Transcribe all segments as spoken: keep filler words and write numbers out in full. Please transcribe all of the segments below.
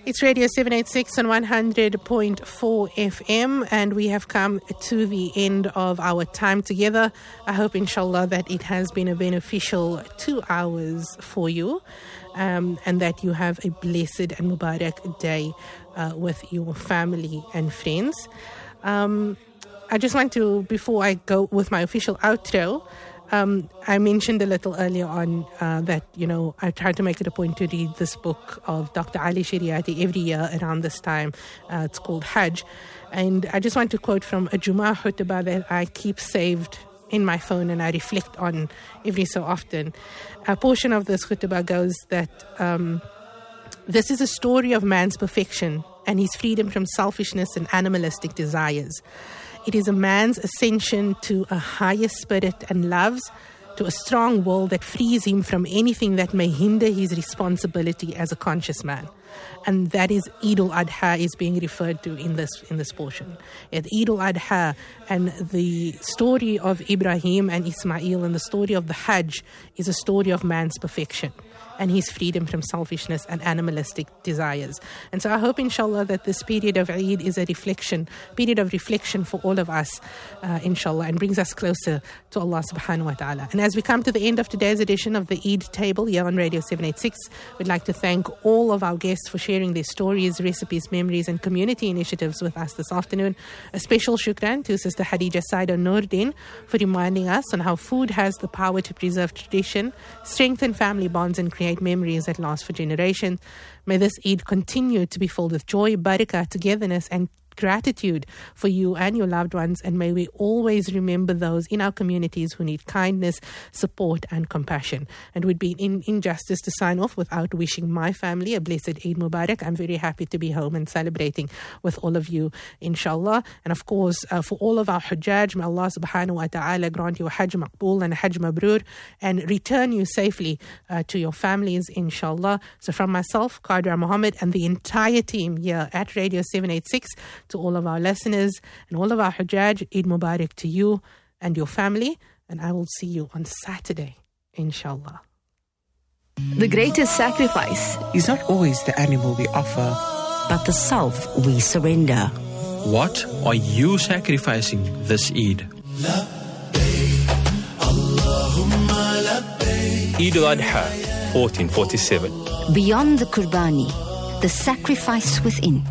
It's Radio seven eighty-six on one hundred point four F M, and we have come to the end of our time together. I hope, inshallah, that it has been a beneficial two hours for you, um, and that you have a blessed and Mubarak day uh, with your family and friends. Um, I just want to, before I go with my official outro, Um, I mentioned a little earlier on uh, that, you know, I try to make it a point to read this book of Doctor Ali Shariati every year around this time. Uh, it's called Hajj. And I just want to quote from a Jummah khutbah that I keep saved in my phone and I reflect on every so often. A portion of this khutbah goes that um, this is a story of man's perfection and his freedom from selfishness and animalistic desires. It is a man's ascension to a higher spirit and loves, to a strong will that frees him from anything that may hinder his responsibility as a conscious man. And that is Eid al-Adha is being referred to in this in this portion. At Eid al-Adha and the story of Ibrahim and Ismail and the story of the Hajj is a story of man's perfection and his freedom from selfishness and animalistic desires. And so I hope, inshallah, that this period of Eid is a reflection, period of reflection for all of us, uh, inshallah, and brings us closer to Allah subhanahu wa ta'ala. And as we come to the end of today's edition of the Eid Table here on Radio seven eighty-six, we'd like to thank all of our guests for sharing their stories, recipes, memories, and community initiatives with us this afternoon. A special shukran to Sister Khadija Saida Nordin for reminding us on how food has the power to preserve tradition, strengthen family bonds, and create memories that last for generations. May this Eid continue to be filled with joy, barakah, togetherness, and gratitude for you and your loved ones, and may we always remember those in our communities who need kindness, support, and compassion. And it would be in injustice to sign off without wishing my family a blessed Eid Mubarak. I'm very happy to be home and celebrating with all of you, inshallah. And of course, uh, for all of our Hujjaj, may Allah subhanahu wa ta'ala grant you a Hajj Maqbool and a Hajj Mabrur and return you safely uh, to your families, inshallah. So from myself, Qadra Muhammad, and the entire team here at Radio seven eighty-six, to all of our listeners and all of our Hujjaj, Eid Mubarak to you and your family, and I will see you on Saturday, inshallah. The greatest sacrifice is not always the animal we offer, but the self we surrender. What are you sacrificing this Eid? Eid al-Adha, fourteen forty-seven. Beyond the Qurbani, the sacrifice within.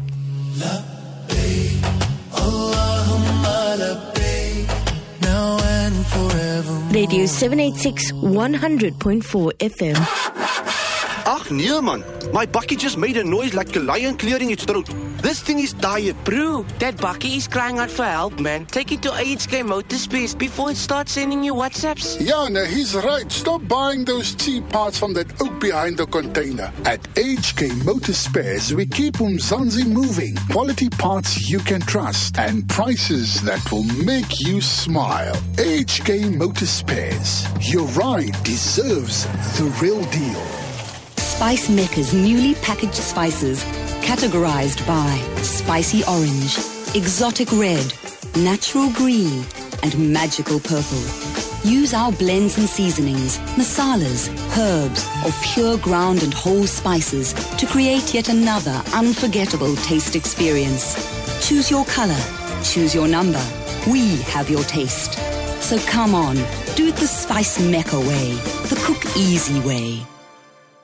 Now and forever. Radio seven eighty-six, one hundred point four F M. Ach nee man, my bakkie just made a noise like a lion clearing its throat. This thing is tired. Bro, that bakkie is crying out for help, man. Take it to H K Motorspares before it starts sending you WhatsApps. Yeah, no, he's right. Stop buying those cheap parts from that oak behind the container. At H K Motorspares, we keep Umzansi moving. Quality parts you can trust and prices that will make you smile. H K Motorspares. Your ride deserves the real deal. Spice Mecca's newly packaged spices, categorized by spicy orange, exotic red, natural green, and magical purple. Use our blends and seasonings, masalas, herbs, or pure ground and whole spices to create yet another unforgettable taste experience. Choose your color, choose your number. We have your taste. So come on, do it the Spice Mecca way, the cook easy way.